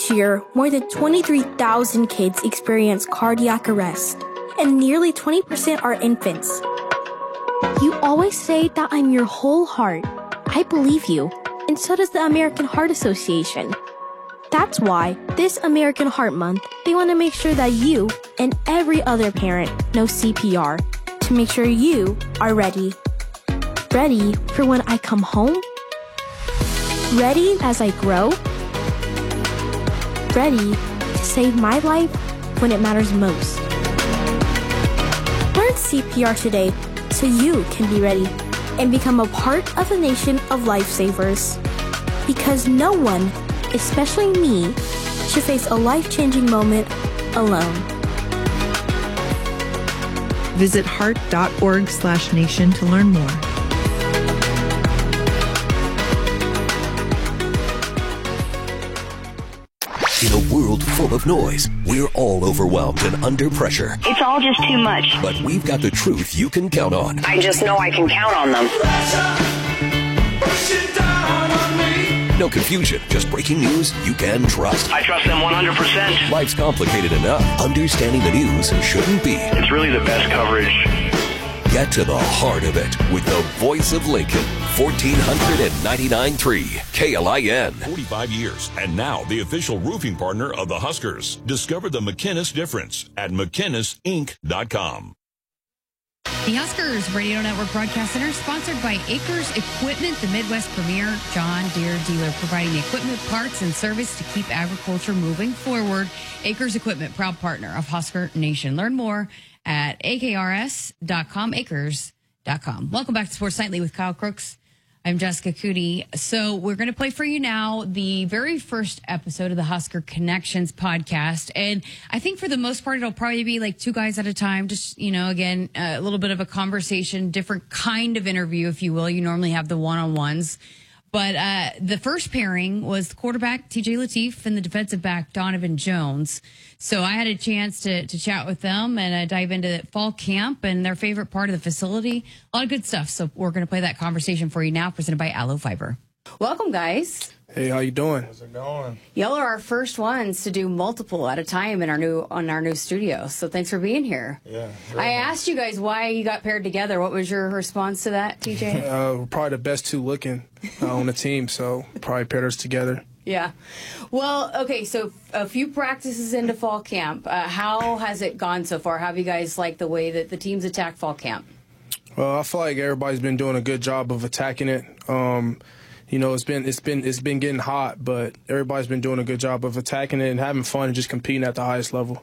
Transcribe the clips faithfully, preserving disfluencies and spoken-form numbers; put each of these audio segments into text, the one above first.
Each year, more than twenty-three thousand kids experience cardiac arrest, and nearly twenty percent are infants. You always say that I'm your whole heart. I believe you, and so does the American Heart Association. That's why, this American Heart Month, they want to make sure that you and every other parent know C P R to make sure you are ready. Ready for when I come home? Ready as I grow? Ready to save my life when it matters most. Learn C P R today so you can be ready and become a part of a nation of lifesavers. Because no one, especially me, should face a life-changing moment alone. Visit heart.org slash nation to learn more. In a world full of noise, we're all overwhelmed and under pressure. It's all just too much. But we've got the truth you can count on. I just know I can count on them. No confusion, just breaking news you can trust. I trust them one hundred percent. Life's complicated enough. Understanding the news shouldn't be. It's really the best coverage. Get to the heart of it with the voice of Lincoln. fourteen ninety-nine point three K L I N. forty-five years, and now the official roofing partner of the Huskers. Discover the McInnes difference at McInnes Inc dot com. The Huskers Radio Network Broadcast Center, sponsored by Acres Equipment, the Midwest premier John Deere dealer, providing the equipment, parts, and service to keep agriculture moving forward. Acres Equipment, proud partner of Husker Nation. Learn more at A K R S dot com, acres dot com. Welcome back to Sports Nightly with Kyle Crooks. I'm Jessica Cootie. So we're going to play for you now the very first episode of the Husker Connections podcast. And I think for the most part, it'll probably be like two guys at a time. Just, you know, again, a little bit of a conversation, different kind of interview, if you will. You normally have the one-on-ones. But uh, the first pairing was the quarterback, T J Lateef, and the defensive back, Donovan Jones. So I had a chance to to chat with them and uh, dive into fall camp and their favorite part of the facility. A lot of good stuff. So we're going to play that conversation for you now, presented by Aloe Fiber. Welcome, guys. Hey, how you doing? How's it going? Y'all are our first ones to do multiple at a time in our new on our new studio. So thanks for being here. Yeah. I asked you guys why you got paired together. What was your response to that, T J? Uh, we're probably the best two looking uh, on the team, so probably paired us together. Yeah. Well, okay, so a few practices into fall camp. Uh, how has it gone so far? How have you guys liked the way that the teams attack fall camp? Well, I feel like everybody's been doing a good job of attacking it. Um, you know, it's been it's been it's been getting hot, but everybody's been doing a good job of attacking it and having fun and just competing at the highest level.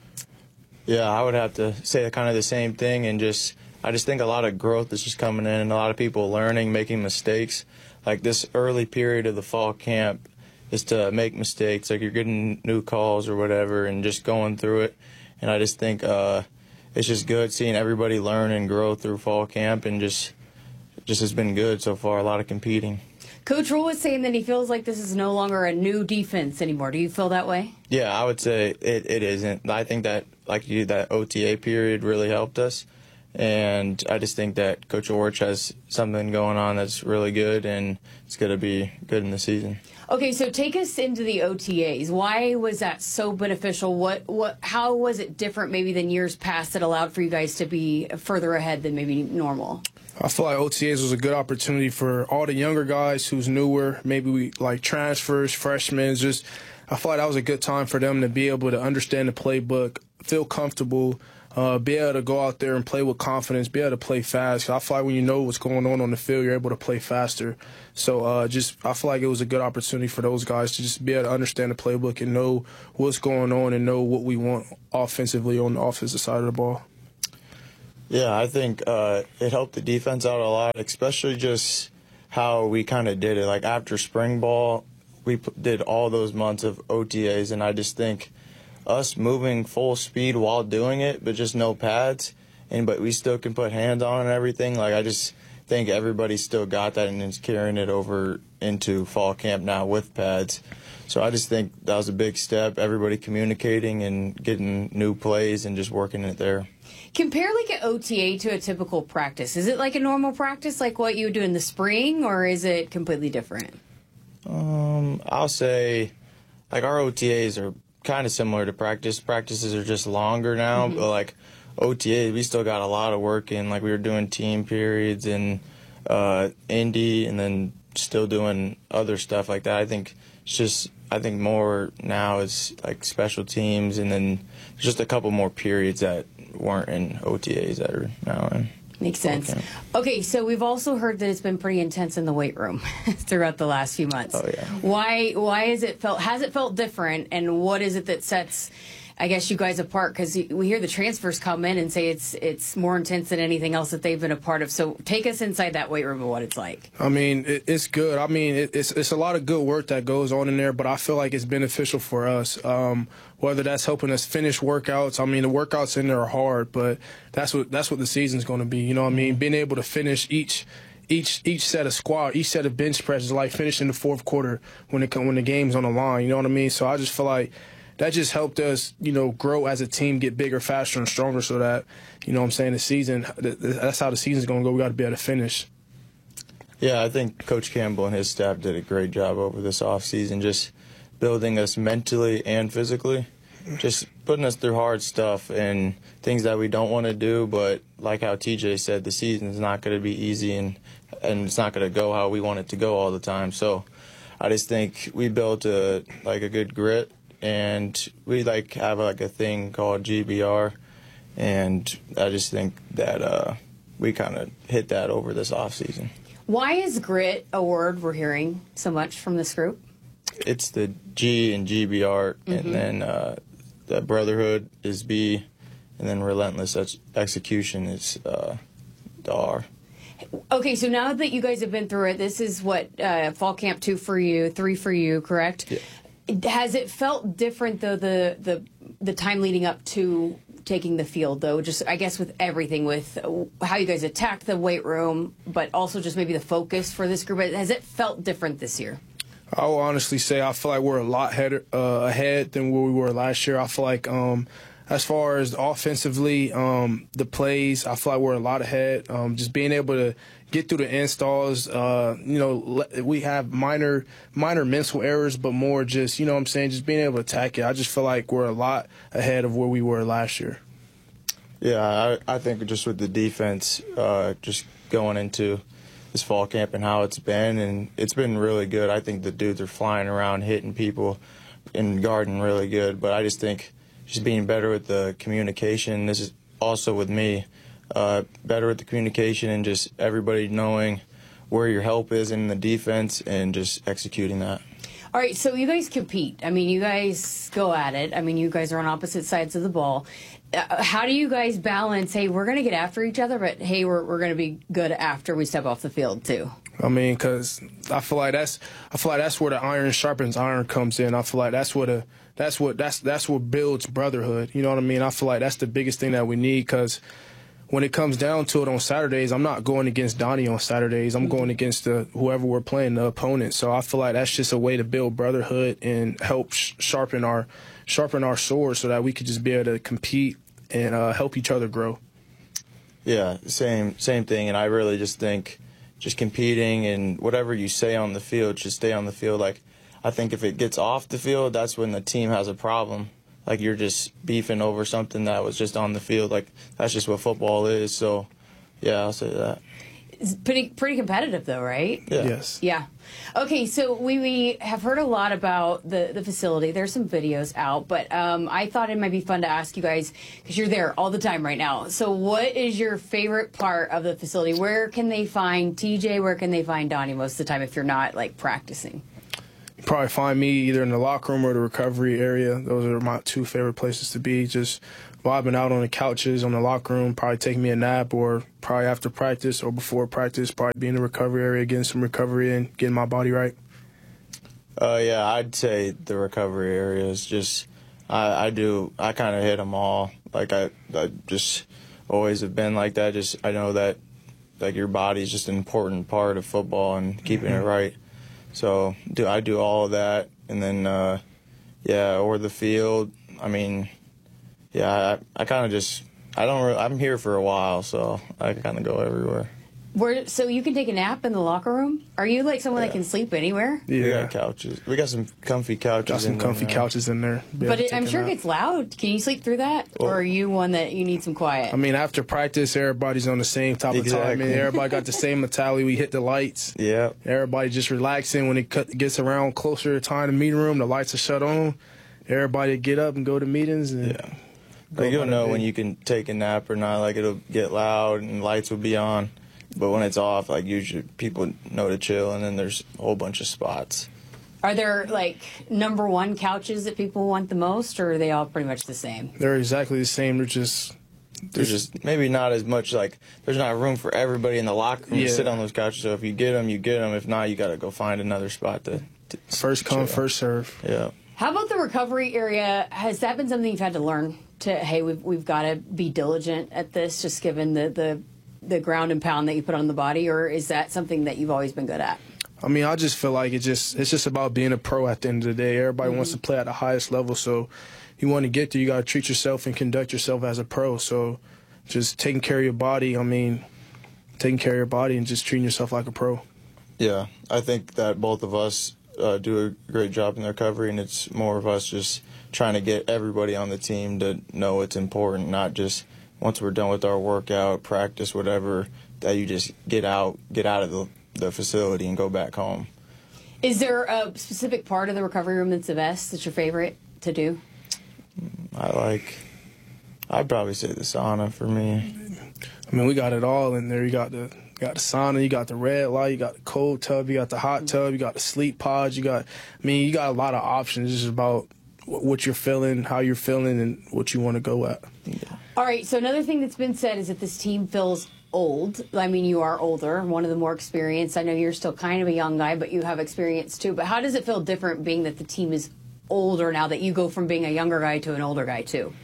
Yeah, I would have to say kind of the same thing, and just I just think a lot of growth is just coming in, and a lot of people learning, making mistakes. Like this early period of the fall camp is to make mistakes, like you're getting new calls or whatever, and just going through it. And I just think uh, it's just good seeing everybody learn and grow through fall camp, and just just has been good so far. A lot of competing. Coach Rule was saying that he feels like this is no longer a new defense anymore. Do you feel that way? Yeah, I would say it, it isn't. I think that, like you, that O T A period really helped us. And I just think that Coach Orch has something going on that's really good, and it's going to be good in the season. Okay, so take us into the O T As. Why was that so beneficial? What, what, how was it different maybe than years past that allowed for you guys to be further ahead than maybe normal? I feel like O T As was a good opportunity for all the younger guys who's newer, maybe we like transfers, freshmen. Just I feel like that was a good time for them to be able to understand the playbook, feel comfortable, uh, be able to go out there and play with confidence, be able to play fast. I feel like when you know what's going on on the field, you're able to play faster. So uh, just I feel like it was a good opportunity for those guys to just be able to understand the playbook and know what's going on and know what we want offensively on the offensive side of the ball. Yeah, I think uh, it helped the defense out a lot, especially just how we kind of did it. Like after spring ball, we p- did all those months of O T As, and I just think us moving full speed while doing it, but just no pads, and but we still can put hands on and everything. Like I just think everybody still got that and is carrying it over into fall camp now with pads. So I just think that was a big step, everybody communicating and getting new plays and just working it there. Compare like an O T A to a typical practice. Is it like a normal practice, like what you would do in the spring, or is it completely different? Um, I'll say like our O T As are kind of similar to practice. Practices are just longer now, mm-hmm. but like O T As, we still got a lot of work in. Like we were doing team periods and uh, Indy, and then still doing other stuff like that. I think it's just, I think more now is like special teams, and then just a couple more periods that weren't in O T As that are now in. Makes sense. Okay. okay, so we've also heard that it's been pretty intense in the weight room throughout the last few months. Oh yeah. Why? Why is it felt? Has it felt different? And what is it that sets, I guess, you guys apart? Because we hear the transfers come in and say it's it's more intense than anything else that they've been a part of. So take us inside that weight room and what it's like. I mean, it, it's good. I mean, it, it's it's a lot of good work that goes on in there, but I feel like it's beneficial for us. Um, whether that's helping us finish workouts. I mean, the workouts in there are hard, but that's what that's what the season's going to be. You know what I mean? Being able to finish each. Each each set of squat, each set of bench press is like finishing the fourth quarter when it when the game's on the line. You know what I mean? So I just feel like that just helped us, you know, grow as a team, get bigger, faster, and stronger. So that, you know what I'm saying, the season, that's how the season's going to go. We got to be able to finish. Yeah, I think Coach Campbell and his staff did a great job over this offseason, just building us mentally and physically, just putting us through hard stuff and things that we don't want to do. But like how T J said, the season's not going to be easy, and and it's not going to go how we want it to go all the time. So I just think we built a like a good grit, and we like have like a thing called G B R, and I just think that uh, we kind of hit that over this off season. Why is grit a word we're hearing so much from this group? It's the G and G B R, mm-hmm. and then uh, the brotherhood is B, and then relentless ex- execution is uh, the R. Okay, so now that you guys have been through it, this is what, uh, fall camp two for you, three for you, correct? Yeah. Has it felt different, though, the, the the time leading up to taking the field, though? Just, I guess, with everything, with how you guys attacked the weight room, but also just maybe the focus for this group. Has it felt different this year? I will honestly say I feel like we're a lot head, uh, ahead than where we were last year. I feel like um, as far as offensively, um, the plays, I feel like we're a lot ahead. Um, just being able to get through the installs, uh, you know, we have minor minor mental errors, but more just, you know what I'm saying, just being able to attack it. I just feel like we're a lot ahead of where we were last year. Yeah, I, I think just with the defense, uh, just going into this fall camp and how it's been, and it's been really good. I think the dudes are flying around, hitting people, and guarding really good. But I just think just being better with the communication. This is also with me, uh, better with the communication and just everybody knowing where your help is in the defense and just executing that. All right, so you guys compete. I mean, you guys go at it. I mean, you guys are on opposite sides of the ball. Uh, how do you guys balance, hey, we're going to get after each other, but, hey, we're we're going to be good after we step off the field, too? I mean, because I feel like that's I feel like that's where the iron sharpens iron comes in. I feel like that's what a that's what that's that's what builds brotherhood. You know what I mean? I feel like that's the biggest thing that we need, because when it comes down to it on Saturdays, I'm not going against Donnie on Saturdays. I'm going against the, whoever we're playing, the opponent. So I feel like that's just a way to build brotherhood and help sh- sharpen our sharpen our sword so that we could just be able to compete and uh, help each other grow. Yeah, same same thing. And I really just think just competing and whatever you say on the field should stay on the field. Like, I think if it gets off the field, that's when the team has a problem. Like, you're just beefing over something that was just on the field. Like, that's just what football is. So, yeah, I'll say that. It's pretty pretty competitive, though, right? Yeah. Yes. Yeah. Okay, so we, we have heard a lot about the, the facility. There's some videos out, but um, I thought it might be fun to ask you guys, because you're there all the time right now. So what is your favorite part of the facility? Where can they find T J? Where can they find Donnie most of the time if you're not, like, practicing? You probably find me either in the locker room or the recovery area. Those are my two favorite places to be. Just vibing out on the couches, on the locker room, probably taking me a nap, or probably after practice or before practice, probably be in the recovery area, getting some recovery in, getting my body right. Uh, yeah, I'd say the recovery area is just, I, I do, I kind of hit them all. Like, I, I just always have been like that. Just, I know that, like, your body is just an important part of football and keeping mm-hmm. it right. So do I do all of that, and then, uh, yeah, or the field. I mean, yeah, I, I kind of just, I don't really, I'm here for a while, so I kind of go everywhere. Where, so you can take a nap in the locker room? Are you like someone Yeah. that can sleep anywhere? Yeah. We got couches. We got some comfy couches. Got some in comfy there. couches in there. Be But able to it, take I'm a sure it nap. gets loud. Can you sleep through that? Well- or are you one that you need some quiet? I mean, after practice, everybody's on the same type of time. Exactly. Man. Everybody got the same mentality. We hit the lights. Yeah. Everybody just relaxing. When it cut, gets around closer to time to meeting room, the lights are shut on. Everybody get up and go to meetings. And Yeah. go Like, you'll about know their when day. you can take a nap or not. Like, it'll get loud and lights will be on. But when it's off, like, usually people know to chill, and then there's a whole bunch of spots. Are there like number one couches that people want the most, or are they all pretty much the same? They're exactly the same. They're just There's just maybe not as much, like, there's not room for everybody in the locker room Yeah. to sit on those couches. So if you get them, you get them. If not, you got to go find another spot to, to first come, chill. first serve. Yeah. How about the recovery area? Has that been something you've had to learn? To hey, we've we've got to be diligent at this, just given the the the ground and pound that you put on the body, or is that something that you've always been good at? I mean, I just feel like it just it's just about being a pro at the end of the day. Everybody Mm-hmm. wants to play at the highest level, so you want to get there, you got to treat yourself and conduct yourself as a pro. So just taking care of your body, I mean, taking care of your body and just treating yourself like a pro. Yeah. I think that both of us uh, do a great job in the recovery, and it's more of us just trying to get everybody on the team to know it's important, not just once we're done with our workout, practice, whatever, that you just get out, get out of the, the facility and go back home. Is there a specific part of the recovery room that's the best, that's your favorite to do? I like, I'd probably say the sauna for me. I mean, we got it all in there. You got the you got the sauna, you got the red light, you got the cold tub, you got the hot tub, you got the sleep pods, you got, I mean, you got a lot of options. It's just about wh- what you're feeling, how you're feeling, and what you want to go at. All right, so another thing that's been said is that this team feels old. I mean, you are older, one of the more experienced. I know you're still kind of a young guy, but you have experience too. But how does it feel different being that the team is older now, that you go from being a younger guy to an older guy too?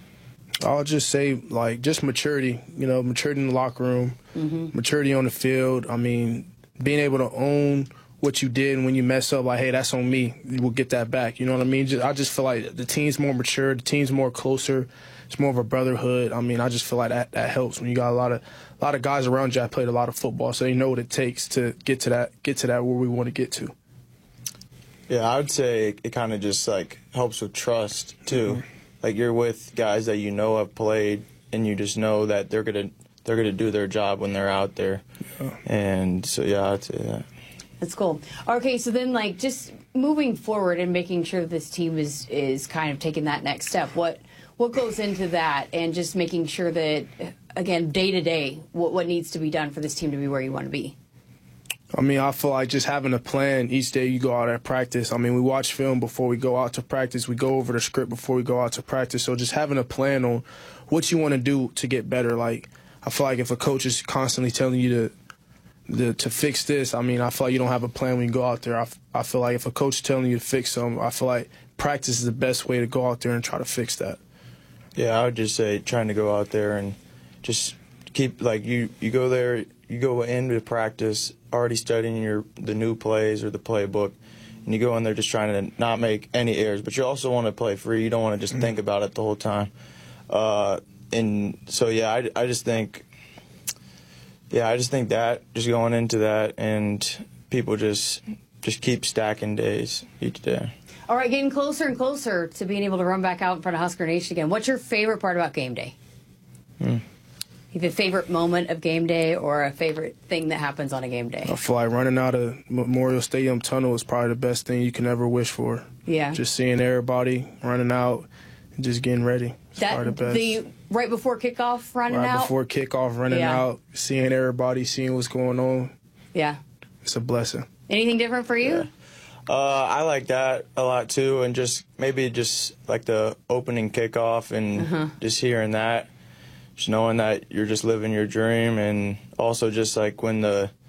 I'll just say, like, just maturity, you know, maturity in the locker room, mm-hmm. maturity on the field. I mean, being able to own what you did, and when you mess up, like, hey, that's on me. We'll get that back. You know what I mean? Just, I just feel like the team's more mature, the team's more closer. It's more of a brotherhood. I mean, I just feel like that, that helps when you got a lot of a lot of guys around you that played a lot of football, so they know what it takes to get to that get to that where we want to get to. Yeah, I would say it, it kind of just, like, helps with trust, too. Mm-hmm. Like, you're with guys that you know have played, and you just know that they're going to they're gonna do their job when they're out there. Yeah. And so, yeah, I'd say that. That's cool. Okay, so then, like, just moving forward and making sure that this team is, is kind of taking that next step, what what goes into that, and just making sure that, again, day to day, what what needs to be done for this team to be where you want to be? I mean, I feel like just having a plan each day you go out at practice. I mean, we watch film before we go out to practice. We go over the script before we go out to practice. So just having a plan on what you want to do to get better. Like, I feel like if a coach is constantly telling you to the, to fix this, I mean, I feel like you don't have a plan when you go out there. I, I feel like if a coach is telling you to fix something, I feel like practice is the best way to go out there and try to fix that. Yeah, I would just say trying to go out there and just keep, like, you, you go there, you go into practice already studying your the new plays or the playbook, and you go in there just trying to not make any errors, but you also want to play free. You don't want to just mm-hmm. think about it the whole time. Uh, and so, yeah, I, I just think, yeah, I just think that, just going into that, and people just just keep stacking days each day. All right, getting closer and closer to being able to run back out in front of Husker Nation again. What's your favorite part about game day? Hmm. You have a favorite moment of game day or a favorite thing that happens on a game day? I feel like running out of Memorial Stadium tunnel is probably the best thing you can ever wish for. Yeah. Just seeing everybody running out and just getting ready. It's that, probably the best. The right before kickoff running right out? Right before kickoff running yeah. out, seeing everybody, seeing what's going on. Yeah. It's a blessing. Anything different for you? Yeah. Uh, I like that a lot, too, and just maybe just like the opening kickoff and uh-huh. just hearing that, just knowing that you're just living your dream, and also just like when the